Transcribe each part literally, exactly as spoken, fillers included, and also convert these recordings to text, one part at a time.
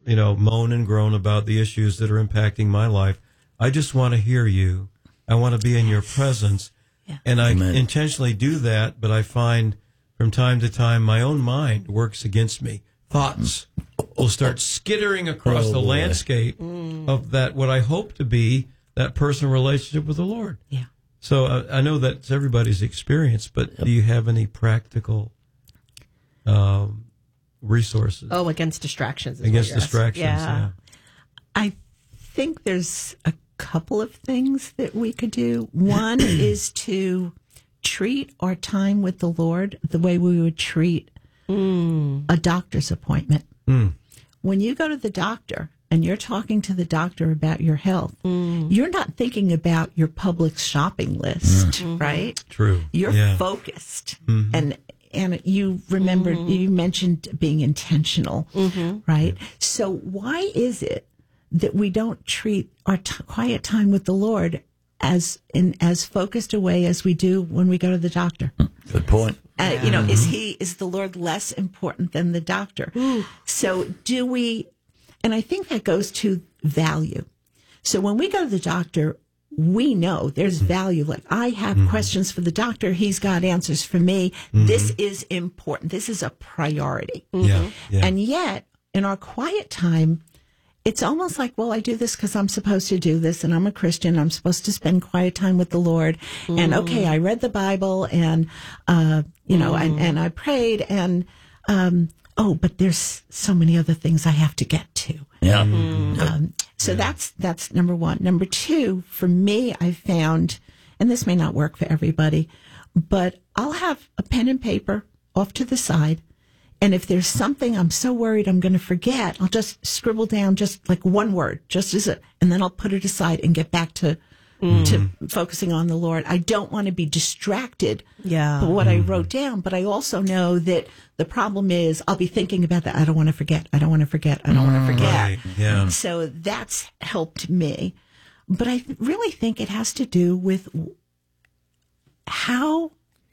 you know, moan and groan about the issues that are impacting my life. I just want to hear you. I want to be in your presence. Yeah. And I Amen. intentionally do that, but I find from time to time my own mind works against me. Thoughts will start skittering across oh, the boy. landscape mm. of that, what I hope to be that personal relationship with the Lord. Yeah. So uh, I know that's everybody's experience, but yep. do you have any practical um, resources? Oh, against distractions. Is against what you're distractions, yeah. yeah. I think there's a couple of things that we could do. One is to treat our time with the Lord the way we would treat mm. a doctor's appointment. Mm. When you go to the doctor and you're talking to the doctor about your health, mm. you're not thinking about your Publix shopping list, mm. right? True. You're yeah. focused. Mm-hmm. And and you remembered, mm-hmm. you mentioned being intentional, mm-hmm. right? Yeah. So why is it that we don't treat our t- quiet time with the Lord as in as focused a way as we do when we go to the doctor? Good point. Uh, yeah. You know, is he is the Lord less important than the doctor? Ooh. So do we? And I think that goes to value. So when we go to the doctor, we know there's value. Like, I have mm-hmm. questions for the doctor. He's got answers for me. Mm-hmm. This is important. This is a priority. Mm-hmm. Yeah, yeah. And yet, in our quiet time, it's almost like, well, I do this because I'm supposed to do this, and I'm a Christian. I'm supposed to spend quiet time with the Lord. Mm. And okay, I read the Bible, and uh, you know, mm. and, and I prayed, and um, oh, but there's so many other things I have to get to. Yeah. Mm. Um, so yeah. that's that's number one. Number two, for me, I found, and this may not work for everybody, but I'll have a pen and paper off to the side. And if there's something I'm so worried I'm going to forget, I'll just scribble down just like one word, just as it, and then I'll put it aside and get back to mm. to focusing on the Lord. I don't want to be distracted yeah. by what mm-hmm. I wrote down, but I also know that the problem is I'll be thinking about that. I don't want to forget. I don't want to forget. I don't mm. want to forget. Right. Yeah. So that's helped me. But I really think it has to do with how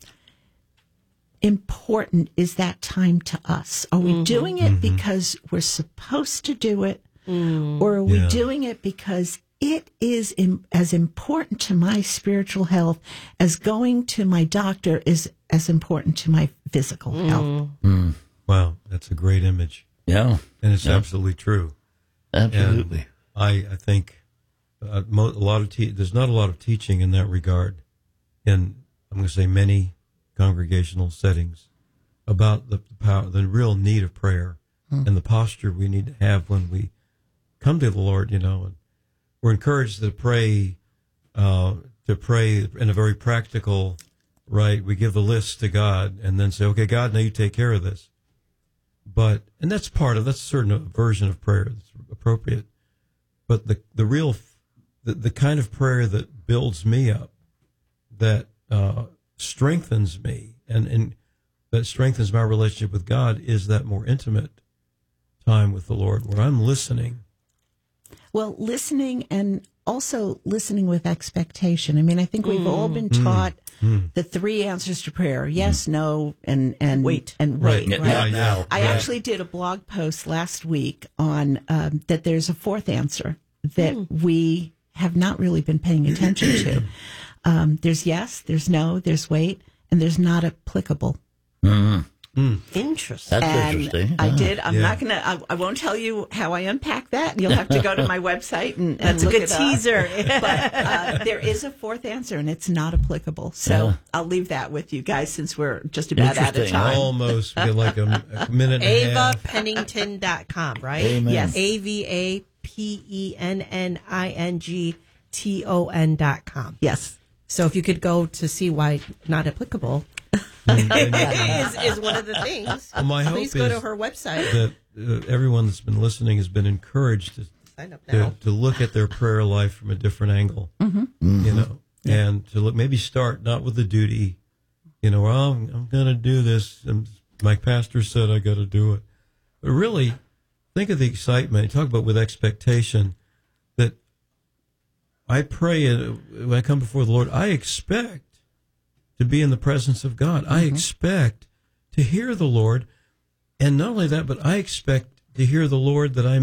important is that time to us? Are we mm-hmm. doing it mm-hmm. because we're supposed to do it, mm. or are we yeah. doing it because it is in, as important to my spiritual health as going to my doctor is as important to my physical mm. health? Mm. Wow, that's a great image. Yeah. And it's yeah. absolutely true. Absolutely. And I, I think uh, mo- a lot of te- there's not a lot of teaching in that regard in, I'm going to say, many congregational settings about the power, the real need of prayer mm. and the posture we need to have when we come to the Lord, you know, and we're encouraged to pray, uh, to pray in a very practical, right? We give the list to God and then say, okay, God, now you take care of this. But, and that's part of, that's a certain version of prayer that's appropriate. But the, the real, the, the kind of prayer that builds me up, that, uh, strengthens me and, and that strengthens my relationship with God is that more intimate time with the Lord where I'm listening. Well, listening and also listening with expectation. I mean, I think we've mm. all been taught mm. the three answers to prayer: yes, mm. no, and and wait and wait. Right. Right? Yeah, yeah, I yeah. actually did a blog post last week on um, that. There's a fourth answer that mm. we have not really been paying attention to. Um, there's yes, there's no, there's wait, and there's not applicable. Mm-hmm. Mm. Interesting. That's and interesting. I Yeah. did. I'm Yeah. not going to, I, I won't tell you how I unpack that. You'll have to go to my website and, and That's a look good it up. teaser. But uh, there is a fourth answer, and it's not applicable. So Yeah. I'll leave that with you guys since we're just about out of Interesting. time. Almost. We get like a, a minute and a ava half. pennington dot com, right? Amen. Yes. A V A P E N N I N G T O N dot com. Yes. So if you could go to see why not applicable And- and- is, is one of the things. Well, my hope Please go is to her website. that uh, everyone that's been listening has been encouraged to, Sign up now. to, to look at their prayer life from a different angle, Mm-hmm. Mm-hmm. you know, and to look, maybe start not with the duty, you know, well, I'm, I'm going to do this, and my pastor said I got to do it. But really, think of the excitement. Talk about with expectation that I pray uh, when I come before the Lord, I expect to be in the presence of God. I Mm-hmm. expect to hear the Lord. And not only that, but I expect to hear the Lord that I'm